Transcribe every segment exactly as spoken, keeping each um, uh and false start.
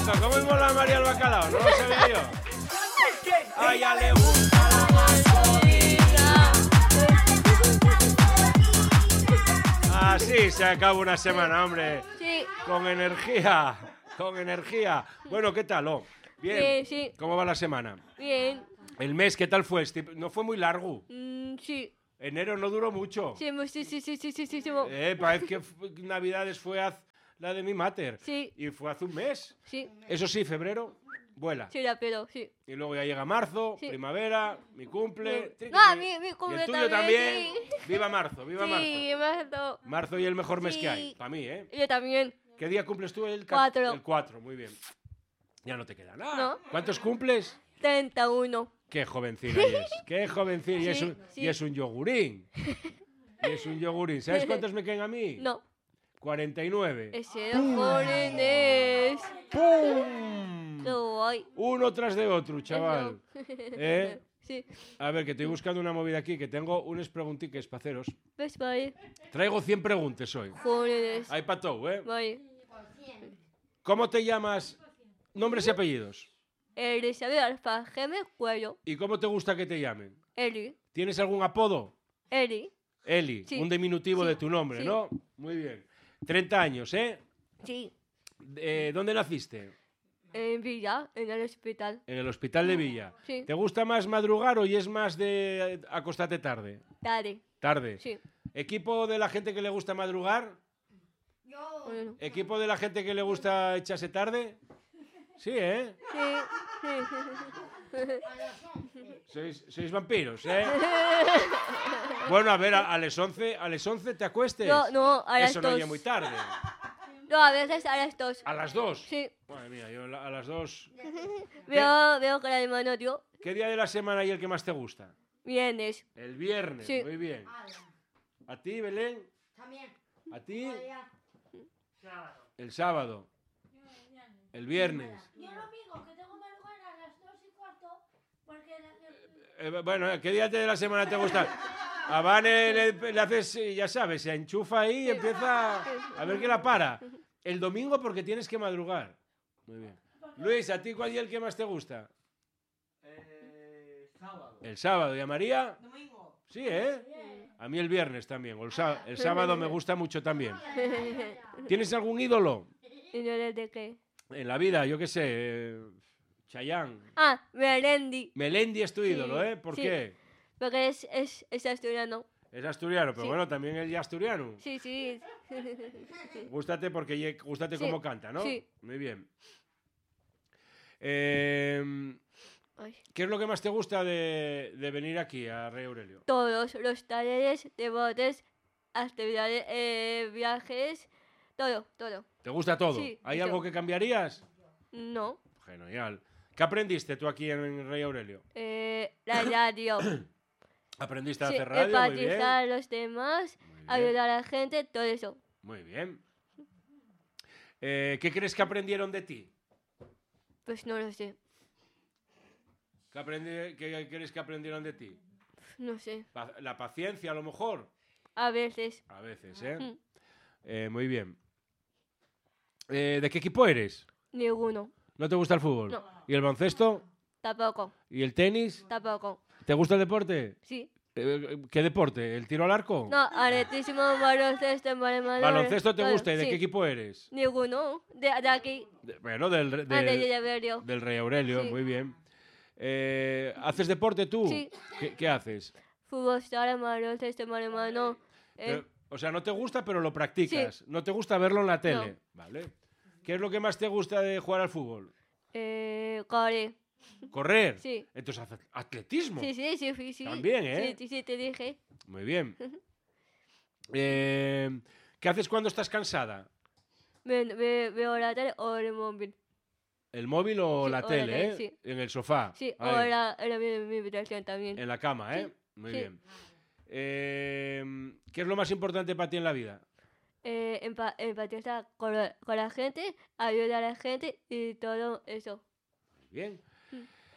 ¿Cómo mola a María el bacalao? No lo sabía yo. A ella le gusta la gasolina. Así se acaba una semana, hombre. Sí. Con energía, con energía. Bueno, ¿qué tal? Oh, bien. Bien, sí. ¿Cómo va la semana? Bien. ¿El mes qué tal fue? ¿No fue muy largo? Mm, sí. Enero no duró mucho. Sí, sí, sí, sí, sí, sí, sí, sí. Eh, parece que Navidades fue haz la de mi mater. Sí. Y fue hace un mes. Sí. Eso sí, febrero, vuela. Sí, la pero, sí. Y luego ya llega marzo, sí. primavera, mi cumple. No, no mi, mi cumple y el tuyo también. también. Sí. Viva marzo, viva sí, marzo. marzo. Marzo y el mejor mes sí. que hay, para mí, ¿eh? Yo también. ¿Qué día cumples tú? El cuatro. El cuatro, muy bien. Ya no te queda nada. No. ¿Cuántos cumples? treinta y uno. Qué jovencina es. Qué jovencina. Sí, y, es un, sí. y es un yogurín. Y es un yogurín. ¿Sabes cuántos me quedan a mí? No. cuarenta y nueve. Ese jóvenes. ¡Pum! Lo voy. Uno tras de otro, chaval. ¿Eh? Sí. A ver, que estoy buscando una movida aquí, que tengo unas preguntitas para haceros. Pues vale. Traigo cien preguntas hoy. Jóvenes. Hay para todo, ¿eh? Vale. ¿Cómo te llamas? Nombres y apellidos. Elizabeth Alfa Gémez Cuello. ¿Y cómo te gusta que te llamen? Eli. ¿Tienes algún apodo? Eli. Eli, sí. un diminutivo sí. de tu nombre, sí. ¿no? Muy bien. treinta años, ¿eh? Sí. Eh, ¿Dónde naciste? En Villa, en el hospital. En el hospital de Villa. Sí. ¿Te gusta más madrugar o es más de acostarte tarde? Tarde. Tarde. Sí. ¿Equipo de la gente que le gusta madrugar? Yo. Bueno. ¿Equipo de la gente que le gusta echarse tarde? Sí, ¿eh? Sí. Sois, sois vampiros, ¿eh? Bueno, a ver, a, a las once, a las once te acuestes. No, no, a las Eso dos. no ya muy tarde. No, a veces a las dos. ¿A las dos? Sí. Madre mía, yo a las dos... Veo, veo que la hermano dio. ¿Qué día de la semana hay el que más te gusta? Viernes. El viernes, sí. Muy bien. ¿A ti, Belén? También. ¿A ti? Sábado. El sábado. El viernes. Yo lo mismo, que tengo madrugar a las dos y cuarto, porque... Eh, bueno, ¿qué día de la semana te gusta? A Vane le, le haces, ya sabes, se enchufa ahí y empieza a ver qué la para. El domingo porque tienes que madrugar. Muy bien. Luis, ¿a ti cuál día el que más te gusta? Eh, sábado. El sábado. ¿Y a María? Domingo. Sí, ¿eh? A mí el viernes también. O el, sá- el sábado me gusta mucho también. ¿Tienes algún ídolo ¿Y no eres de qué? en la vida? Yo qué sé. Eh, Chayanne. Ah, Melendi. Melendi es tu Sí, ídolo, ¿eh? ¿Por sí. qué? Porque es, es, es asturiano. Es asturiano, pero Sí. bueno, también él ya asturiano. Sí, sí. Gústate porque ye- gústate Sí, cómo canta, ¿no? sí. Muy bien. Eh, Ay. ¿Qué es lo que más te gusta de, de venir aquí a Rey Aurelio? Todos los talleres, debates, actividades, eh, viajes, todo, todo. ¿Te gusta todo? Sí, ¿Hay mucho. algo que cambiarías? No. Genial. ¿Qué aprendiste tú aquí en Rey Aurelio? Eh, la radio. ¿Aprendiste a Sí, hacer radio? Muy bien. empatizar a los demás, Muy bien. ayudar a la gente, todo eso. Muy bien. Eh, ¿Qué crees que aprendieron de ti? Pues no lo sé. ¿Qué, aprendi- qué crees que aprendieron de ti? No sé. Pa- La paciencia, a lo mejor. A veces. A veces, ¿eh? Mm. Eh, muy bien. Eh, ¿De qué equipo eres? Ninguno. ¿No te gusta el fútbol? No. ¿Y el baloncesto? Tampoco. ¿Y el tenis? Tampoco. ¿Te gusta el deporte? Sí. Eh, ¿Qué deporte? ¿El tiro al arco? No, atletismo, baloncesto, balonmano. ¿Baloncesto te todo, gusta? ¿Y de sí. qué equipo eres? Ninguno. De, de aquí. De- bueno, del, re- Ah, de del, Lleverio. del Rey Aurelio, Sí. muy bien. Eh, ¿Haces deporte tú? Sí. ¿Qué, qué haces? Fútbol, sala, baloncesto, balonmano. Eh, Pero- o sea, no te gusta, pero lo practicas. No te gusta verlo en la tele. Vale. ¿Qué es lo que más te gusta de jugar al fútbol? eh, corre. ¿Correr? Sí. Entonces, hace- atletismo. Sí, sí, sí, sí, sí. También, ¿eh? Sí, sí, sí, te dije. Muy bien. Eh, ¿Qué haces cuando estás cansada? Ve- ve- Veo la tele o el móvil. ¿El móvil o Sí, la o la tele, tele, eh? sí. En el sofá. Sí, o Ahí, la, en la, mi, mi habitación también. en la cama, ¿eh? Sí, Muy sí. bien. Eh, ¿Qué es lo más importante para ti en la vida? Eh, empa- empatizar con la, con la gente, ayudar a la gente y todo eso. Bien. Mm.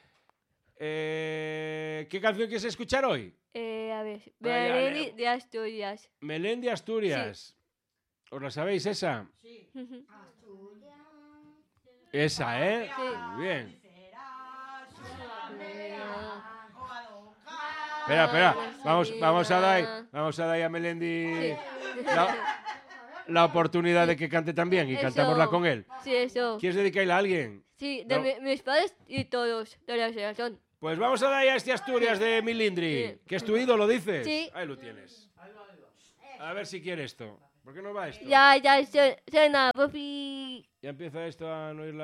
Eh, ¿Qué canción quieres escuchar hoy? Eh, a ver, Ay, ya, Belén Leo. de Asturias. Melendi Asturias. ¿Os la sabéis esa? Sí. Ujú. Asturias. Esa, ¿eh? Sí. Muy bien. Espera, espera. Vamos, vamos a dar, vamos a dar a Melendi la, la oportunidad de que cante también y Eso. cantémosla con él. Sí, eso. ¿Quieres dedicarla a alguien? Sí, de No. mi- mis padres y todos de la generación. Pues vamos a dar a este Asturias de Milindri, Sí. que es tu ídolo, dices. Sí. Ahí lo tienes. A ver si quiere esto. ¿Por qué no va esto? Ya, ya, se- cena, papi. Ya empieza esto a no ir la...